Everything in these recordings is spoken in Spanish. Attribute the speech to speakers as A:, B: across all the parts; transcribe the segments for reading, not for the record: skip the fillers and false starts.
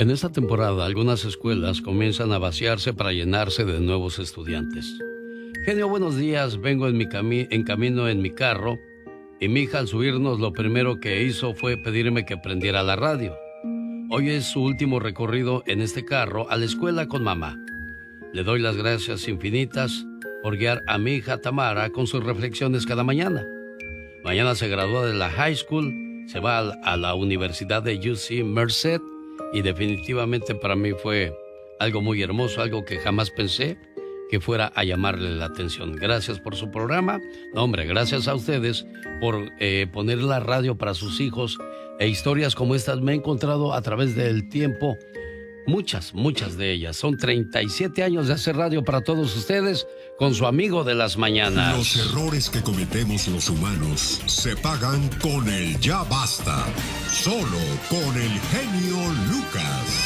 A: En esta temporada, algunas escuelas comienzan a vaciarse para llenarse de nuevos estudiantes. Genio, buenos días. Vengo en camino en mi carro y mi hija al subirnos lo primero que hizo fue pedirme que prendiera la radio. Hoy es su último recorrido en este carro a la escuela con mamá. Le doy las gracias infinitas por guiar a mi hija Tamara con sus reflexiones cada mañana. Mañana se gradúa de la high school, se va a la Universidad de UC Merced y definitivamente para mí fue algo muy hermoso, algo que jamás pensé que fuera a llamarle la atención. Gracias por su programa. No, hombre, gracias a ustedes por poner la radio para sus hijos e historias como estas me he encontrado a través del tiempo. Muchas de ellas. Son 37 años de hacer radio para todos ustedes con su amigo de las mañanas.
B: Los errores que cometemos los humanos se pagan con el ya basta. Solo con el genio Lucas.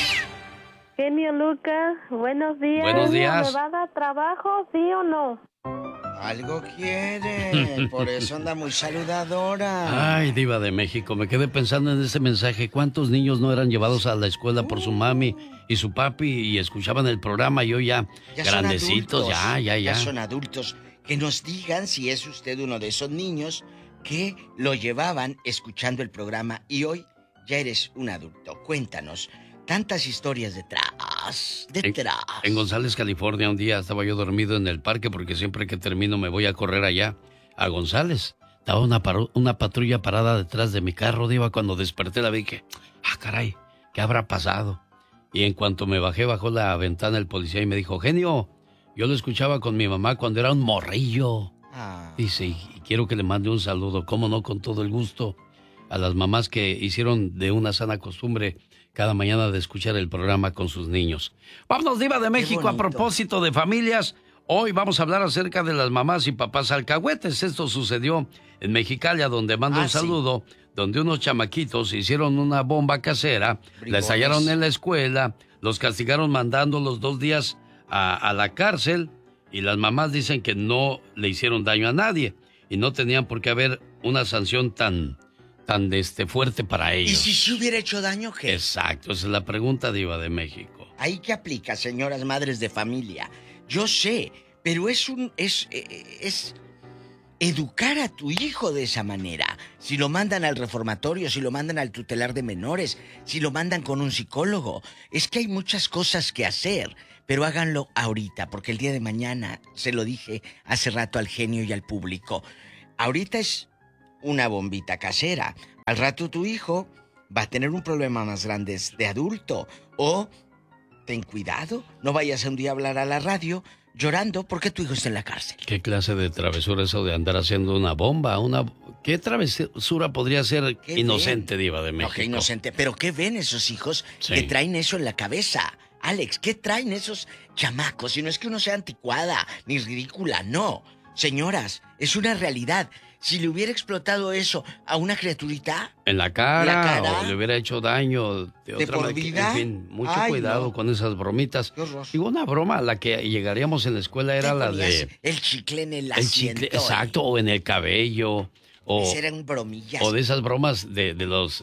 C: Genio Lucas, buenos días.
A: Buenos días.
C: ¿Me va a dar trabajo, sí o no?
D: Algo quiere, por eso anda muy saludadora.
A: Ay, diva de México, me quedé pensando en ese mensaje. ¿Cuántos niños no eran llevados a la escuela por su mami y su papi y escuchaban el programa y hoy ya grandecitos, ya
D: son adultos. Que nos digan si es usted uno de esos niños que lo llevaban escuchando el programa y hoy ya eres un adulto. Cuéntanos, tantas historias detrás.
A: En González, California, un día estaba yo dormido en el parque porque siempre que termino me voy a correr allá, a González. Estaba una patrulla parada detrás de mi carro, diva. Cuando desperté la vi que, caray, ¿qué habrá pasado? Y en cuanto me bajé, bajó la ventana el policía y me dijo, genio, yo lo escuchaba con mi mamá cuando era un morrillo. Dice, y quiero que le mande un saludo, cómo no, con todo el gusto, a las mamás que hicieron de una sana costumbre cada mañana de escuchar el programa con sus niños. Vámonos, diva de México, a propósito de familias. Hoy vamos a hablar acerca de las mamás y papás alcahuetes. Esto sucedió en Mexicali, donde mando un saludo, donde unos chamaquitos hicieron una bomba casera, la estallaron en la escuela, los castigaron mandándolos 2 días a la cárcel y las mamás dicen que no le hicieron daño a nadie y no tenían por qué haber una sanción tan fuerte para ellos.
D: ¿Y si se hubiera hecho daño, qué?
A: Exacto, esa es la pregunta, diva de México.
D: Ahí que aplica, señoras madres de familia. Yo sé, pero es educar a tu hijo de esa manera. Si lo mandan al reformatorio, si lo mandan al tutelar de menores, si lo mandan con un psicólogo. Es que hay muchas cosas que hacer, pero háganlo ahorita, porque el día de mañana, se lo dije hace rato al genio y al público, ahorita es una bombita casera. Al rato tu hijo va a tener un problema más grande de adulto. O ten cuidado, no vayas a un día a hablar a la radio llorando porque tu hijo está en la cárcel.
A: ¿Qué clase de travesura eso de andar haciendo una bomba? ¿Qué travesura podría ser inocente, diva de México?
D: No, que inocente, pero ¿qué ven esos hijos que traen eso en la cabeza? Alex, ¿qué traen esos chamacos? Y no es que uno sea anticuada ni ridícula, no. Señoras, es una realidad. Si le hubiera explotado eso a una criaturita
A: en la cara o le hubiera hecho daño de otra
D: por vida.
A: En fin, mucho cuidado con esas bromitas. Y una broma a la que llegaríamos en la escuela era la de
D: el chicle en el asiento.
A: Exacto, o en el cabello.
D: Esas eran bromillas.
A: O de esas bromas de los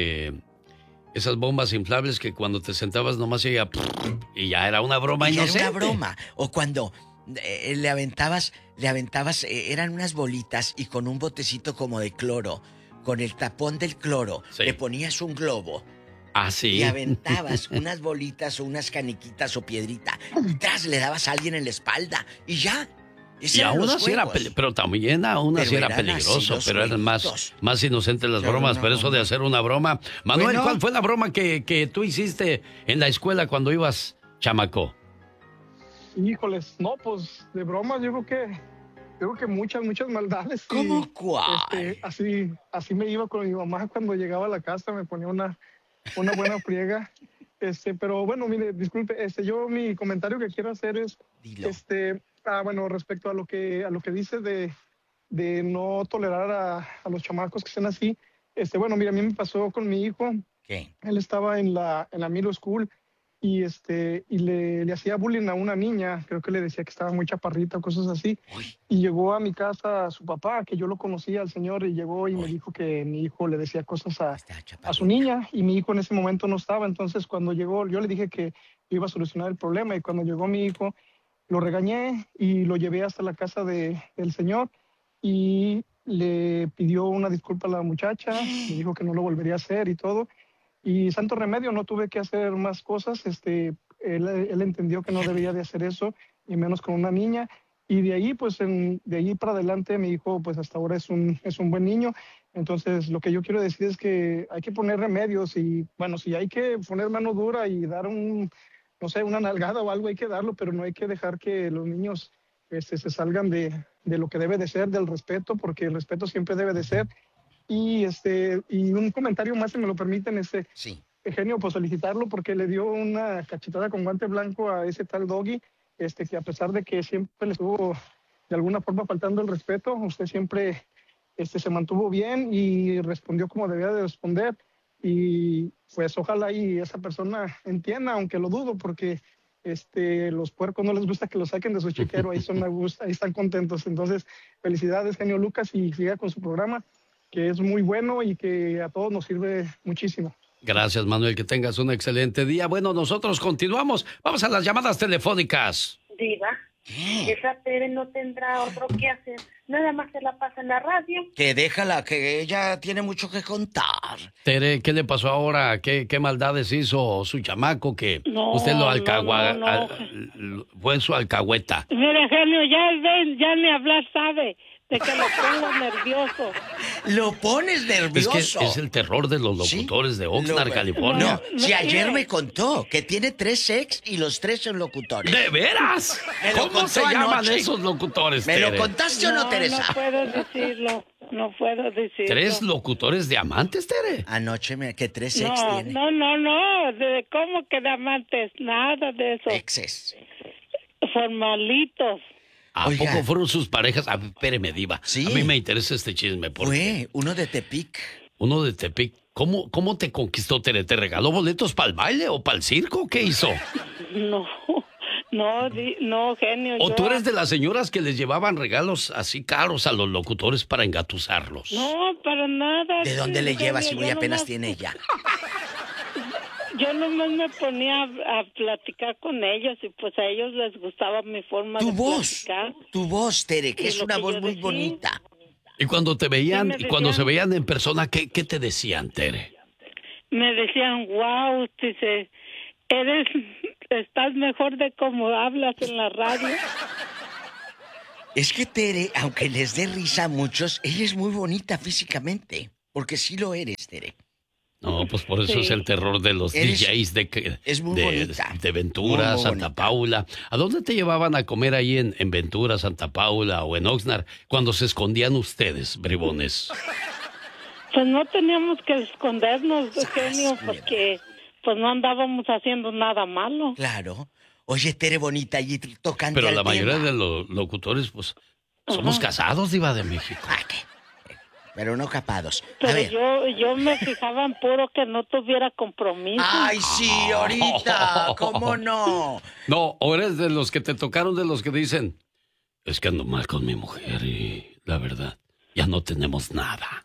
A: esas bombas inflables que cuando te sentabas nomás se iba y ya era una broma inocente.
D: Era una broma. O cuando le aventabas, eran unas bolitas y con un botecito como de cloro, con el tapón del cloro, le ponías un globo.
A: Sí.
D: Y aventabas unas bolitas o unas caniquitas o piedrita. Y tras le dabas a alguien en la espalda y ya.
A: Y aún así era pero también aún así era peligroso, pero eran más inocentes las bromas, pero eso de hacer una broma. Manuel, ¿cuál fue la broma que tú hiciste en la escuela cuando ibas chamaco?
E: Híjoles, no, pues de bromas yo creo que muchas maldades.
D: ¿Cómo cuál?
E: Así me iba con mi mamá cuando llegaba a la casa, me ponía una buena friega. Pero bueno, mire, disculpe, yo mi comentario que quiero hacer es
D: Dilo.
E: Bueno, respecto a lo que dice de no tolerar a los chamacos que sean así. Bueno, mira, a mí me pasó con mi hijo.
D: ¿Qué?
E: Él estaba en la middle school y le hacía bullying a una niña, creo que le decía que estaba muy chaparrita o cosas así. Y llegó a mi casa su papá, que yo lo conocía al señor, y llegó y me dijo que mi hijo le decía cosas a su niña, y mi hijo en ese momento no estaba. Entonces cuando llegó, yo le dije que iba a solucionar el problema, y cuando llegó mi hijo, lo regañé y lo llevé hasta la casa del señor, y le pidió una disculpa a la muchacha, me dijo que no lo volvería a hacer y todo. Y santo remedio, no tuve que hacer más cosas. Él entendió que no debería de hacer eso, y menos con una niña. Y de ahí, pues, de ahí para adelante, mi hijo, pues, hasta ahora es un buen niño. Entonces, lo que yo quiero decir es que hay que poner remedios, y, bueno, si hay que poner mano dura y dar no sé, una nalgada o algo, hay que darlo, pero no hay que dejar que los niños se salgan de lo que debe de ser, del respeto, porque el respeto siempre debe de ser. Y un comentario más, si me lo permiten,
D: Sí.
E: Eugenio, pues felicitarlo porque le dio una cachetada con guante blanco a ese tal Doggy, que a pesar de que siempre le estuvo de alguna forma faltando el respeto, usted siempre se mantuvo bien y respondió como debía de responder. Y pues ojalá y esa persona entienda, aunque lo dudo, porque los puercos no les gusta que lo saquen de su chiquero, ahí están contentos. Entonces, felicidades, genio Lucas, y siga con su programa, que es muy bueno y que a todos nos sirve muchísimo.
A: Gracias, Manuel, que tengas un excelente día. Bueno, nosotros continuamos. Vamos a las llamadas telefónicas.
C: Diva, esa Tere no tendrá otro que hacer. Nada más se la pasa en la radio.
D: Que déjala, que ella tiene mucho que contar.
A: Tere, ¿qué le pasó ahora? ¿Qué maldades hizo su chamaco que usted lo fue su alcahueta?
F: Mire, genio, ya ni hablar sabe. De que lo pongo nervioso.
D: Lo pones nervioso.
A: Es que es el terror de los locutores de Oxnard, California.
D: No, si ayer me contó que tiene 3 ex y los 3 son locutores.
A: ¿De veras? ¿Cómo se llaman esos locutores,
D: ¿Me
A: Tere?
D: lo contaste o no, Teresa?
F: No puedo decirlo. No puedo decirlo.
A: 3 locutores de amantes, Tere.
D: Anoche que 3 ex tiene.
F: No. ¿Cómo que de amantes? Nada de eso.
D: Exes.
F: Formalitos.
A: ¿A poco fueron sus parejas? Espéreme, Diva.
D: Sí.
A: A mí me interesa este chisme.
D: Fue uno de Tepic.
A: Uno de Tepic. ¿Cómo te conquistó, Tere? ¿Te regaló boletos para el baile o para el circo? ¿Qué hizo?
F: No, genio.
A: ¿O tú eres de las señoras que les llevaban regalos así caros a los locutores para engatusarlos?
F: No, para nada.
D: ¿De dónde le llevas si muy apenas tiene ella?
F: Yo nomás me ponía a platicar con ellos, y pues a ellos les gustaba mi forma de platicar.
D: Tu voz, Tere, que es una voz muy bonita.
A: Y cuando te veían, y cuando se veían en persona, ¿qué te decían, Tere?
F: Me decían, wow, dice, estás mejor de cómo hablas en la radio.
D: Es que Tere, aunque les dé risa a muchos, ella es muy bonita físicamente, porque sí lo eres, Tere.
A: No, pues por eso es el terror de los DJs de Ventura, Santa Paula. ¿A dónde te llevaban a comer ahí en Ventura, Santa Paula o en Oxnard cuando se escondían ustedes, bribones?
F: Pues no teníamos que escondernos, genio, porque pues no andábamos haciendo nada malo.
D: Claro. Oye, Tere bonita, allí tocando.
A: Pero la mayoría de los locutores, pues, somos casados, Diva de México.
D: Pero no capados.
F: Pero yo me fijaba en puro que no tuviera compromiso.
D: ¡Ay, sí, ahorita! ¿Cómo no?
A: No, o eres de los que te tocaron, de los que dicen, es que ando mal con mi mujer y la verdad, ya no tenemos nada.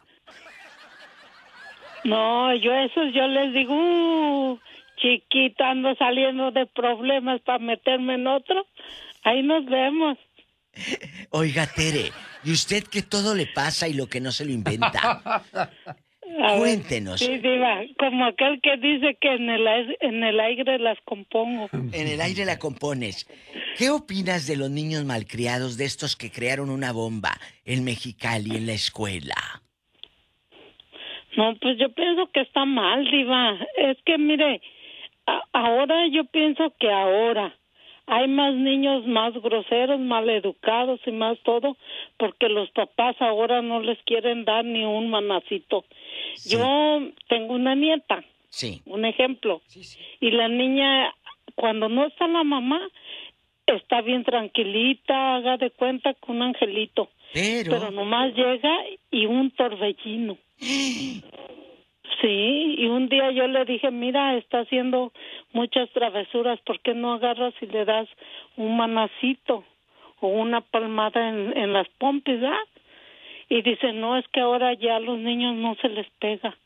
F: No, yo les digo, chiquita, ando saliendo de problemas para meterme en otro. Ahí nos vemos.
D: Oiga, Tere, ¿y usted que todo le pasa y lo que no se lo inventa? Cuéntenos.
F: Sí, Diva, como aquel que dice que en el aire las compongo.
D: En el aire la compones. ¿Qué opinas de los niños malcriados, de estos que crearon una bomba en Mexicali en la escuela?
F: No, pues yo pienso que está mal, Diva. Es que mire, ahora yo pienso que ahora hay más niños más groseros, mal educados y más todo, porque los papás ahora no les quieren dar ni un manacito. Sí. Yo tengo una nieta, un ejemplo, y la niña, cuando no está la mamá, está bien tranquilita, haga de cuenta con un angelito. Pero nomás llega y un torbellino. Sí, y un día yo le dije, mira, está haciendo muchas travesuras, ¿por qué no agarras y le das un manacito o una palmada en las pompis, ¿verdad? Y dice, no, es que ahora ya a los niños no se les pega.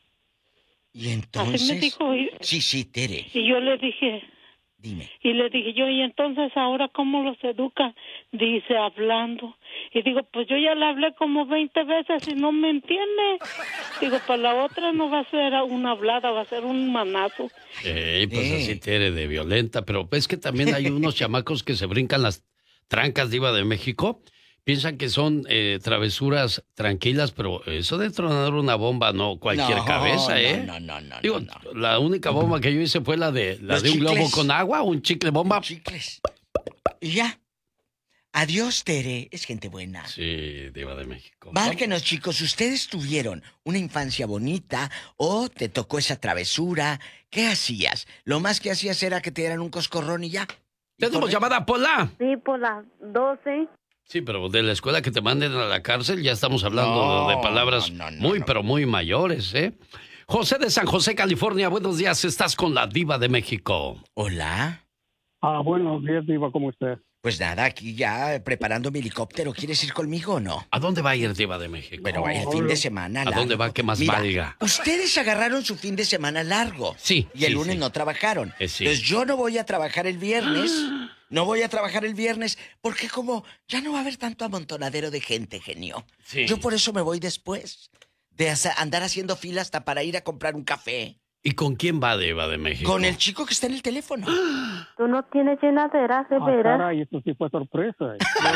D: Y entonces...
F: Así me dijo.
D: Sí, Tere.
F: Y yo le dije...
D: Dime.
F: Y le dije yo, ¿y entonces ahora cómo los educa? Dice, hablando. Y digo, pues yo ya le hablé como 20 veces y no me entiende. Digo, pues la otra no va a ser una hablada, va a ser un manazo.
A: Pues así Tere de violenta, pero es que también hay unos chamacos que se brincan las trancas, Diva de México. Piensan que son travesuras tranquilas, pero eso de tronar una bomba, no cualquier cabeza, ¿eh?
D: No.
A: Digo, la única bomba que yo hice fue la de un globo con agua, un chicle bomba.
D: Chicles. Y ya. Adiós, Tere. Es gente buena.
A: Sí, Diva de México.
D: Márquenos, chicos. ¿Ustedes tuvieron una infancia bonita o te tocó esa travesura? ¿Qué hacías? Lo más que hacías era que te dieran un coscorrón y ya.
A: ¿Tenemos llamada, Pola?
G: Sí, por las 12.
A: Sí, pero de la escuela que te manden a la cárcel ya estamos hablando de palabras pero muy mayores, ¿eh? José de San José, California, buenos días, estás con la Diva de México.
D: Hola.
H: Buenos días, Diva, ¿cómo está?
D: Pues nada, aquí ya preparando mi helicóptero. ¿Quieres ir conmigo o no?
A: ¿A dónde va a ir, Diva de México?
D: Bueno, el fin de semana largo.
A: ¿A dónde va que más valga?
D: Ustedes agarraron su fin de semana largo.
A: Sí.
D: Y el lunes no trabajaron.
A: Sí.
D: Entonces yo no voy a trabajar el viernes. No voy a trabajar el viernes porque como ya no va a haber tanto amontonadero de gente, genio.
A: Sí.
D: Yo por eso me voy después de andar haciendo fila hasta para ir a comprar un café.
A: ¿Y con quién va, Diva de México?
D: Con el chico que está en el teléfono.
G: Tú no tienes llenaderas, de veras.
H: Caray, esto sí fue sorpresa.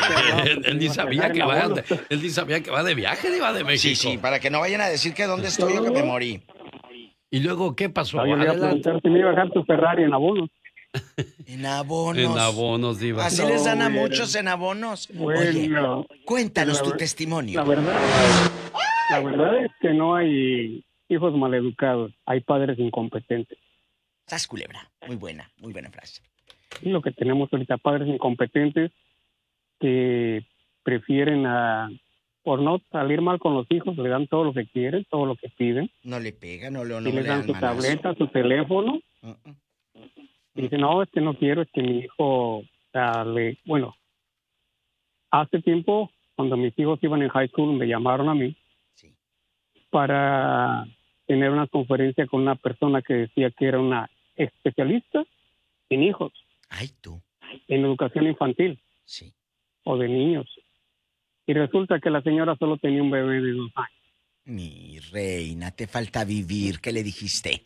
A: Él ni sabía que va de viaje, Diva de México.
D: Sí, para que no vayan a decir que dónde estoy o que me morí.
A: ¿Y luego qué pasó?
H: Yo le iba a preguntar si me iba a dejar tu Ferrari en abonos.
D: En abonos.
A: En abonos, Diva.
D: Así les dan a muchos en abonos.
H: Bueno,
D: oye, cuéntanos tu testimonio.
H: La verdad es que no hay hijos maleducados, hay padres incompetentes.
D: Sas culebra, muy buena frase.
H: Y lo que tenemos ahorita, padres incompetentes que prefieren por no salir mal con los hijos, le dan todo lo que quieren, todo lo que piden.
D: No le pega, no
H: y le dan su tableta, su teléfono. Y dicen, no, es que no quiero, es que mi hijo, bueno, hace tiempo, cuando mis hijos iban en high school, me llamaron a mí para tener una conferencia con una persona que decía que era una especialista en hijos.
D: Ay, tú.
H: En educación infantil.
D: Sí.
H: O de niños. Y resulta que la señora solo tenía un bebé de 2 años.
D: Mi reina, te falta vivir. ¿Qué le dijiste?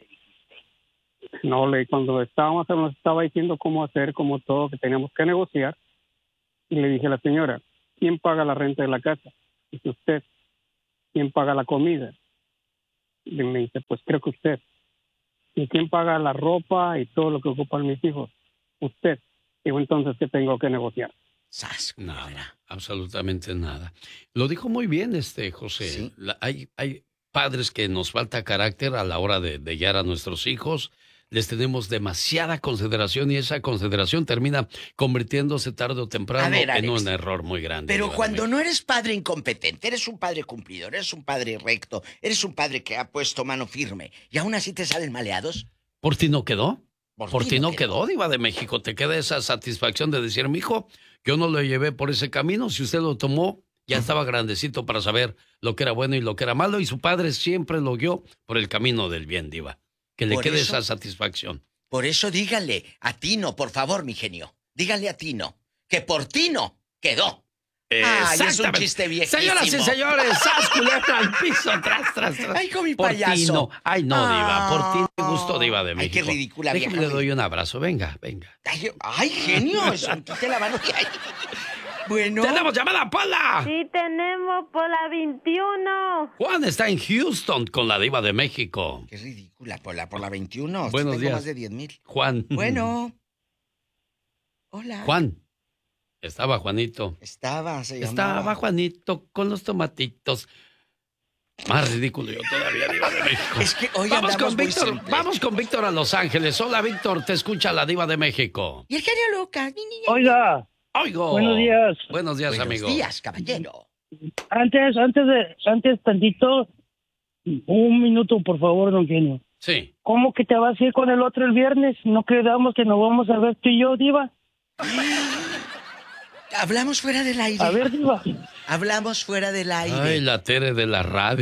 H: No, cuando nos estaba diciendo cómo hacer, cómo todo, que teníamos que negociar. Y le dije a la señora, ¿quién paga la renta de la casa? Dice usted. ¿Quién paga la comida? Y me dice, pues creo que usted. ¿Y quién paga la ropa y todo lo que ocupan mis hijos? Usted. Digo, entonces, ¿qué tengo que negociar?
A: Nada, absolutamente nada. Lo dijo muy bien José.
D: ¿Sí?
A: Hay padres que nos falta carácter a la hora de guiar a nuestros hijos. Les tenemos demasiada consideración y esa consideración termina convirtiéndose tarde o temprano en un error muy grande.
D: Pero cuando no eres padre incompetente, eres un padre cumplidor, eres un padre recto, eres un padre que ha puesto mano firme y aún así te salen maleados.
A: ¿Por ti no quedó?
D: Por
A: ti no quedó, Diva de México. Te queda esa satisfacción de decir, mijo, yo no lo llevé por ese camino. Si usted lo tomó, ya estaba grandecito para saber lo que era bueno y lo que era malo. Y su padre siempre lo guió por el camino del bien, Diva. Que le quede esa satisfacción.
D: Por eso díganle a Tino, por favor, mi genio. Díganle a Tino que por Tino quedó. Es un chiste viejísimo.
A: Señoras y señores, ¡sas culebra al piso! Tras.
D: ¡Ay, con mi
A: por
D: payaso!
A: Ti no. Ay, no, Diva, por ti me gustó, Diva de México.
D: Ay, qué ridícula vieja.
A: Déjame le doy un abrazo, venga.
D: Ay, genio, eso, quite la mano que hay. Bueno.
A: ¡Tenemos llamada, Pola!
G: Sí, tenemos Pola 21.
A: Juan está en Houston con la Diva de México.
D: Qué ridícula, Pola, por la 21.
A: Buenos
D: Tengo
A: días.
D: más de 10,000.
A: Juan.
D: Bueno. Hola.
A: Juan. Estaba Juanito.
D: Estaba
A: Juanito con los tomatitos. Más ridículo yo todavía, Diva de México.
D: Es que hoy
A: Vamos con Víctor a Los Ángeles. Hola, Víctor, te escucha la Diva de México.
D: Y el genio Lucas.
I: Oiga.
A: Oigo.
I: Buenos días.
A: Buenos días, amigo.
D: Buenos días, caballero.
I: Antes tantito, un minuto, por favor, don Genio.
A: Sí.
I: ¿Cómo que te vas a ir con el otro el viernes? ¿No quedamos que nos vamos a ver tú y yo, Diva?
D: Hablamos fuera del aire.
I: A ver, Diva.
D: Hablamos fuera del aire.
A: Ay, la Tere de la radio.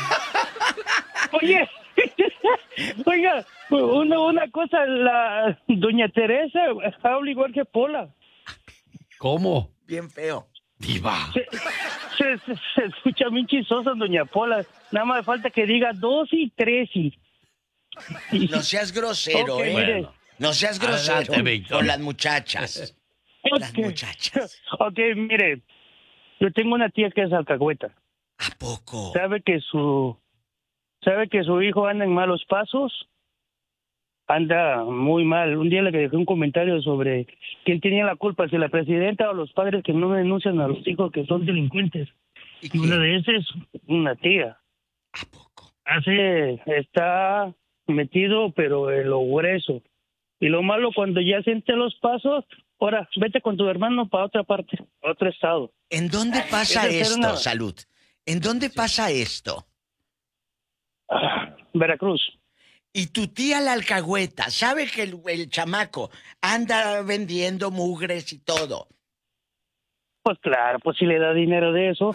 I: Oye, oiga, una cosa, la doña Teresa habla igual que Pola.
A: ¿Cómo?
D: Bien feo.
A: Diva.
I: Se escucha bien chistosa, doña Pola. Nada más falta que diga 2 y 3 y...
D: No seas grosero,
I: Okay,
A: Bueno.
D: No seas grosero
A: Adelante, Víctor.
D: con las muchachas. Las muchachas.
I: Ok, mire, yo tengo una tía que es alcahueta.
D: ¿A poco?
I: Sabe que su hijo anda en malos pasos, anda muy mal. Un día le dejé un comentario sobre quién tenía la culpa, si la presidenta o los padres que no denuncian a los hijos que son delincuentes.
D: ¿Y
I: Una de esas es una tía.
D: ¿A poco?
I: Está metido, pero en lo grueso. Y lo malo, cuando ya siente los pasos, ahora vete con tu hermano para otra parte, otro estado.
D: ¿En dónde pasa
I: Esa es
D: esto,
I: una-
D: Salud? ¿En dónde pasa esto?
I: Veracruz.
D: Y tu tía la alcahueta, sabe que el chamaco anda vendiendo mugres y todo.
I: Pues claro, pues si le da dinero de eso.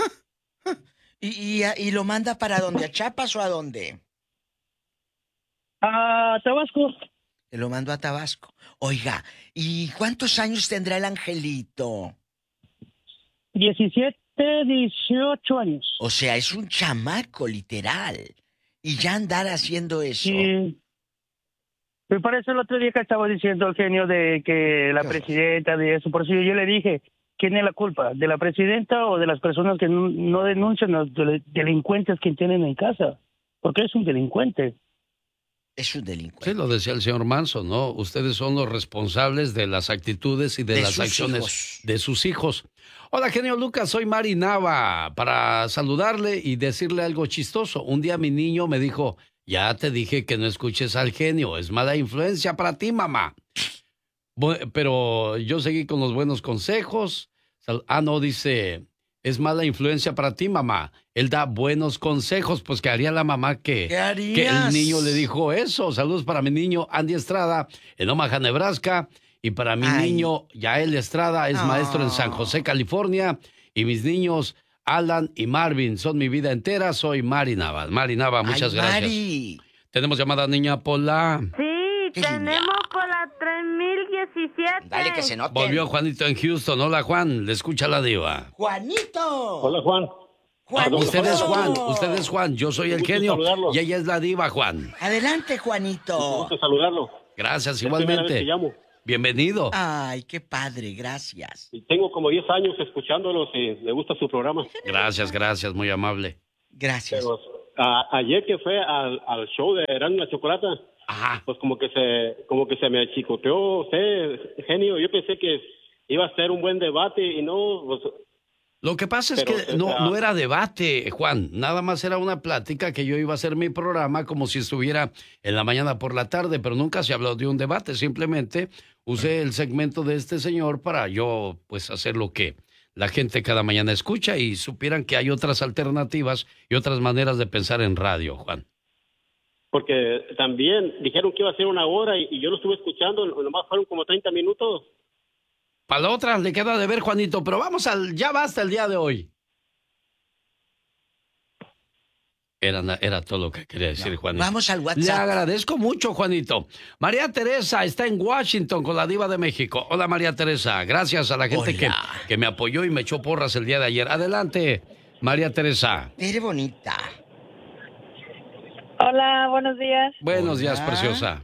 D: ¿Y lo manda para dónde? ¿A Chiapas o a dónde?
I: A Tabasco.
D: Te lo mando a Tabasco. Oiga, ¿y cuántos años tendrá el angelito?
I: 17, 18 años.
D: O sea, es un chamaco, literal. Y ya andar haciendo eso.
I: Sí. Me parece el otro día que estaba diciendo el genio de que la presidenta de eso. Por eso yo le dije, ¿quién es la culpa? ¿De la presidenta o de las personas que no denuncian a los delincuentes que tienen en casa? Porque es un delincuente.
D: Es un delincuente.
A: Sí, lo decía el señor Manson, ¿no? Ustedes son los responsables de las actitudes y de las
D: sus
A: acciones
D: hijos.
A: de sus hijos. Hola, genio Lucas, soy Mari Nava, para saludarle y decirle algo chistoso. Un día mi niño me dijo, ya te dije que no escuches al genio, es mala influencia para ti, mamá. Pero yo seguí con los buenos consejos. No, dice, es mala influencia para ti, mamá. Él da buenos consejos, pues ¿qué haría la mamá
D: ¿Qué
A: que
D: harías?
A: el niño le dijo eso? Saludos para mi niño Andy Estrada en Omaha, Nebraska. Y para mi niño Yael Estrada, es maestro en San José, California. Y mis niños Alan y Marvin son mi vida entera. Soy Mari Nava. Mari Nava, muchas gracias.
D: Mari.
A: Tenemos llamada niña Pola.
G: Sí, tenemos por la 3017.
D: Dale, que se note.
A: Volvió Juanito en Houston. Hola, Juan. Le escucha la diva.
D: ¡Juanito!
H: Hola, Juan.
D: ¡Juanito!
A: Usted es Juan. Yo soy el genio.
H: saludarlo.
A: Y ella es la diva, Juan.
D: Adelante, Juanito.
H: Gusto saludarlo.
A: Gracias,
H: Es la primera vez
A: igualmente.
H: que llamo.
A: Bienvenido.
D: Ay, qué padre, gracias.
H: Y tengo como 10 años escuchándolos y me gusta su programa.
A: Gracias, muy amable.
D: Gracias.
H: Pero ayer que fue al show de Erasmo y la Chocolata, pues como que se me chicoteó usted, genio. Yo pensé que iba a ser un buen debate y no, pues...
A: Lo que pasa es
H: Pero,
A: que no era debate, Juan. Nada más era una plática que yo iba a hacer mi programa como si estuviera en la mañana por la tarde, pero nunca se habló de un debate. Simplemente usé el segmento de este señor para yo, pues, hacer lo que la gente cada mañana escucha y supieran que hay otras alternativas y otras maneras de pensar en radio, Juan.
H: Porque también dijeron que iba a ser 1 hora y yo lo estuve escuchando, nomás fueron como 30 minutos.
A: Para la otra le queda de ver, Juanito, pero vamos al ya basta el día de hoy. Era todo lo que quería decir, Juanito.
D: Vamos al
A: Le
D: WhatsApp.
A: agradezco mucho, Juanito. María Teresa está en Washington con la diva de México. Hola, María Teresa. Gracias a la gente que me apoyó y me echó porras el día de ayer. Adelante, María Teresa.
D: Eres bonita.
J: Hola, buenos días.
A: Buenos días, preciosa.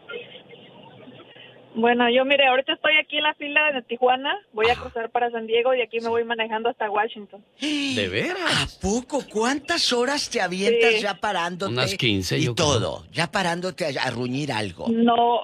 J: Bueno, yo mire, ahorita estoy aquí en la fila de Tijuana, voy a cruzar para San Diego y aquí me voy manejando hasta Washington.
A: ¿De veras?
D: ¿A poco? ¿Cuántas horas te avientas
J: Sí.
D: ya parándote?
A: Unas 15,
D: y
A: yo creo.
D: todo, ya parándote a ruñir algo.
J: No,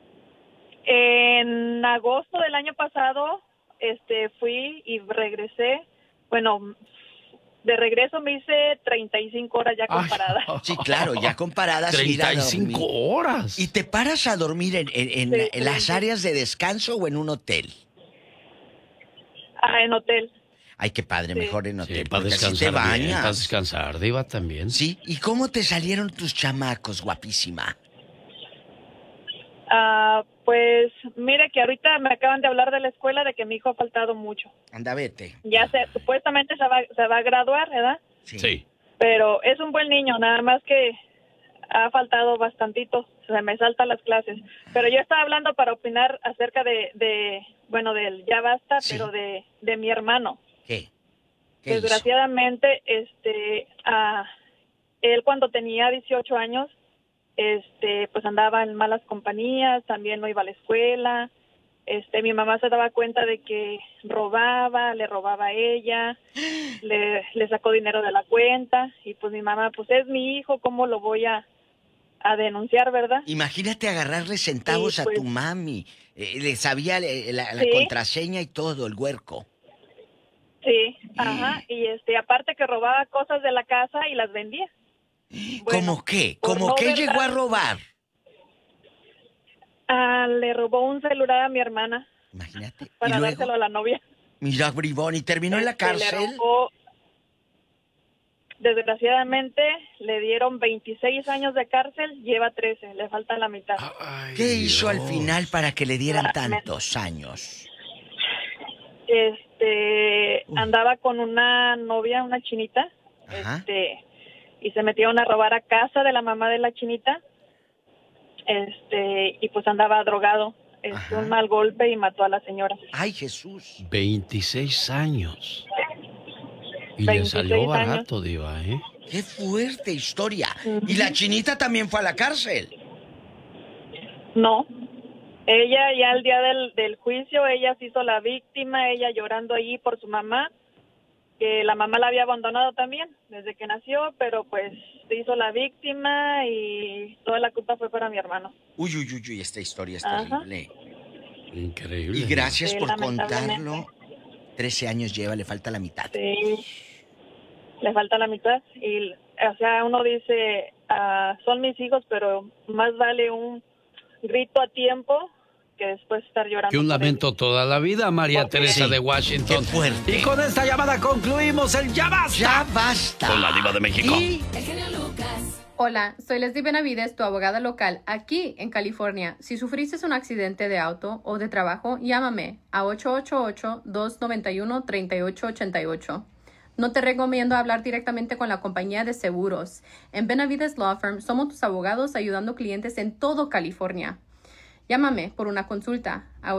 J: en agosto del año pasado, fui y regresé. Bueno, de regreso me hice 35 horas ya comparadas.
D: Sí, claro, ya comparadas. ir a
A: 35
D: dormir.
A: horas.
D: ¿Y te paras a dormir en las áreas de descanso o en un hotel?
J: En hotel.
D: Ay, qué padre, mejor en hotel.
A: Sí, para
D: porque así
A: descansar
D: te
A: bien, para
D: bañas.
A: descansar, Diva, también.
D: Sí, ¿y cómo te salieron tus chamacos, guapísima?
J: Pues mire que ahorita me acaban de hablar de la escuela de que mi hijo ha faltado mucho.
D: Anda, vete.
J: Supuestamente se va a graduar, ¿verdad?
A: Sí.
J: Pero es un buen niño, nada más que ha faltado bastantito, se me saltan las clases. Pero yo estaba hablando para opinar acerca del ya basta,
D: Sí.
J: pero de mi hermano.
D: ¿Qué? ¿Qué hizo?
J: Desgraciadamente, él cuando tenía 18 años, pues andaba en malas compañías, también no iba a la escuela. Mi mamá se daba cuenta de que le robaba a ella, le sacó dinero de la cuenta, y pues mi mamá, pues es mi hijo, ¿cómo lo voy a denunciar, verdad?
D: Imagínate agarrarle centavos
J: Sí,
D: a
J: pues.
D: tu mami. Le sabía la
J: Sí.
D: contraseña y todo, el huerco.
J: Sí, ajá, y aparte que robaba cosas de la casa y las vendía.
D: ¿Cómo qué?
J: por
D: ¿Cómo
J: no
D: qué
J: ver
D: llegó a robar?
J: Le robó un celular a mi hermana.
D: Imagínate.
J: Para
D: ¿Y luego?
J: dárselo a la novia.
D: Mira, bribón, ¿y terminó en la
J: Le
D: cárcel?
J: robó. Desgraciadamente le dieron 26 años de cárcel, lleva 13, le falta la mitad.
D: ¿Qué hizo al final para que le dieran tantos años?
J: Andaba con una novia, una chinita,
D: Ajá.
J: y se metieron a robar a casa de la mamá de la chinita, y pues andaba drogado, un mal golpe y mató a la señora.
D: Ay, Jesús.
A: 26 años. Y
J: 26
A: le salió
J: años.
A: barato, Diva, ¿eh?
D: Qué fuerte historia. ¿Y la chinita también fue a la cárcel?
J: No, ella ya el día del juicio, ella se hizo la víctima, ella llorando allí por su mamá, que la mamá la había abandonado también desde que nació, pero pues se hizo la víctima y toda la culpa fue para mi hermano.
D: Uy, esta historia es
J: Ajá.
D: terrible.
A: Increíble.
D: Y gracias
J: Sí,
D: por
J: lamentablemente.
D: contarlo. 13 años lleva, le falta la mitad.
J: Sí, le falta la mitad y, o sea, uno dice, son mis hijos, pero más vale un grito a tiempo que después estar llorando.
A: Que un
J: por
A: lamento toda la vida, María Teresa
D: Sí.
A: de Washington.
D: Qué fuerte.
A: Y con esta llamada concluimos el Ya Basta.
D: ¡Ya basta!
A: Con la Diva de México.
D: Y
K: Hola, soy Leslie Benavides, tu abogada local aquí en California. Si sufriste un accidente de auto o de trabajo, llámame a 888-291-3888. No te recomiendo hablar directamente con la compañía de seguros. En Benavides Law Firm somos tus abogados ayudando clientes en todo California. Llámame por una consulta a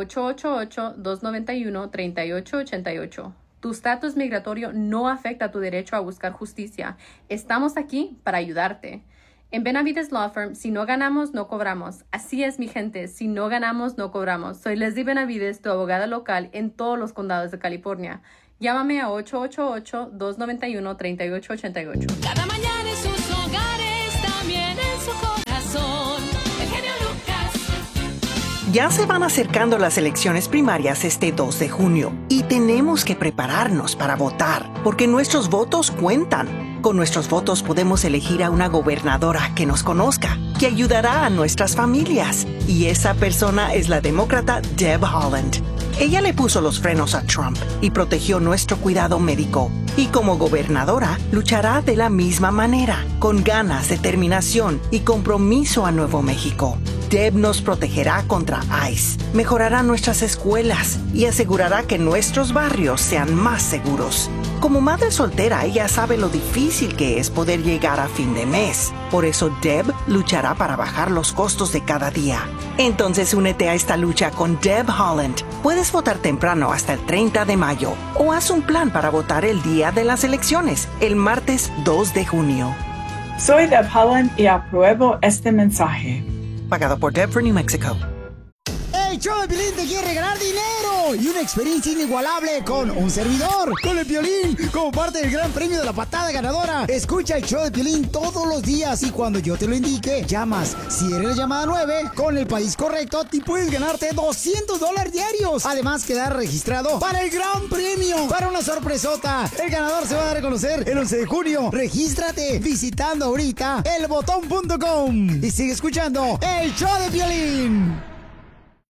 K: 888-291-3888. Tu estatus migratorio no afecta tu derecho a buscar justicia. Estamos aquí para ayudarte. En Benavides Law Firm, si no ganamos, no cobramos. Así es, mi gente, si no ganamos, no cobramos. Soy Leslie Benavides, tu abogada local en todos los condados de California. Llámame a 888-291-3888.
L: Cada mañana en sus hogares, también en su corazón. El genio Lucas.
M: Ya se van acercando las elecciones primarias este 2 de junio y tenemos que prepararnos para votar, porque nuestros votos cuentan. Con nuestros votos podemos elegir a una gobernadora que nos conozca, que ayudará a nuestras familias. Y esa persona es la demócrata Deb Haaland. Ella le puso los frenos a Trump y protegió nuestro cuidado médico. Y como gobernadora, luchará de la misma manera, con ganas, determinación y compromiso a Nuevo México. Deb nos protegerá contra ICE, mejorará nuestras escuelas y asegurará que nuestros barrios sean más seguros. Como madre soltera, ella sabe lo difícil que es poder llegar a fin de mes. Por eso Deb luchará para bajar los costos de cada día. Entonces únete a esta lucha con Deb Haaland. Puedes votar temprano hasta el 30 de mayo o haz un plan para votar el día de las elecciones, el martes 2 de junio.
N: Soy Deb Haaland y apruebo este mensaje.
M: Pagado por Deb for New Mexico.
O: El show de Piolín te quiere regalar dinero y una experiencia inigualable con un servidor, con el Piolín, como parte del gran premio de la patada ganadora. Escucha el show de Piolín todos los días y cuando yo te lo indique, llamas. Si eres la llamada 9, con el país correcto, te puedes ganarte $200 diarios. Además, quedar registrado para el gran premio, para una sorpresota. El ganador se va a dar a conocer el 11 de junio. Regístrate visitando ahorita elbotón.com y sigue escuchando el show de Piolín.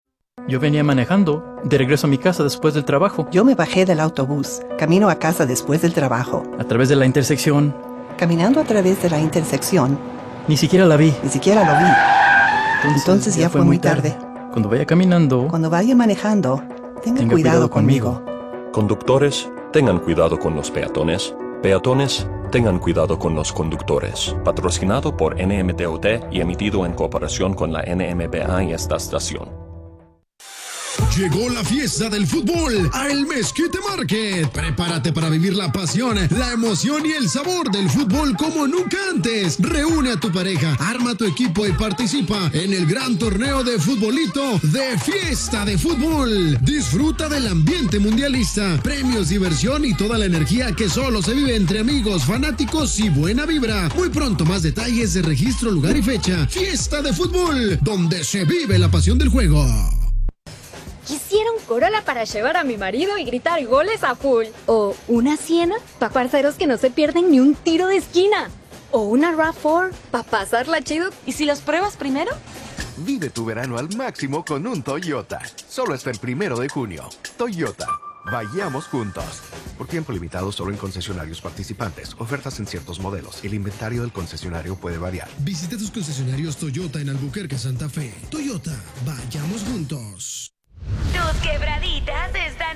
P: Yo venía manejando de regreso a mi casa después del trabajo.
M: Yo me bajé del autobús, camino a casa después del trabajo.
P: A través de la intersección.
M: Caminando a través de la intersección.
P: Ni siquiera la vi.
M: Ni siquiera lo vi. Entonces ya fue muy tarde.
P: Cuando vaya caminando.
M: Cuando vaya manejando, tenga cuidado conmigo.
Q: Conductores, tengan cuidado con los peatones. Peatones, tengan cuidado con los conductores. Patrocinado por NMTOT y emitido en cooperación con la NMBA y esta estación.
B: Llegó la fiesta del fútbol a El Mezquite Market. Prepárate para vivir la pasión, la emoción y el sabor del fútbol como nunca antes. Reúne a tu pareja, arma tu equipo y participa en el gran torneo de futbolito de Fiesta de Fútbol. Disfruta del ambiente mundialista, premios, diversión y toda la energía que solo se vive entre amigos, fanáticos y buena vibra. Muy pronto más detalles de registro, lugar y fecha. Fiesta de Fútbol, donde se vive la pasión del juego.
R: Quisiera un Corolla para llevar a mi marido y gritar goles a full. O una Siena para parceros que no se pierden ni un tiro de esquina. O una RAV4 para pasarla chido. ¿Y si los pruebas primero?
S: Vive tu verano al máximo con un Toyota. Solo hasta el 1 de junio. Toyota. Vayamos juntos. Por tiempo limitado solo en concesionarios participantes. Ofertas en ciertos modelos. El inventario del concesionario puede variar.
B: Visita tus concesionarios Toyota en Albuquerque, Santa Fe. Toyota. Vayamos juntos.
T: Tus quebraditas